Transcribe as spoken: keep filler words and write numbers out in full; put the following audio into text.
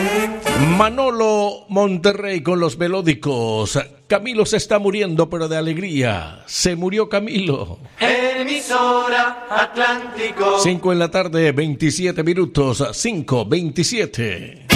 Manolo Monterrey con los melódicos. Camilo se está muriendo, pero de alegría. Se murió Camilo. Emisora Atlántico. cinco en la tarde, veintisiete minutos. cinco veintisiete.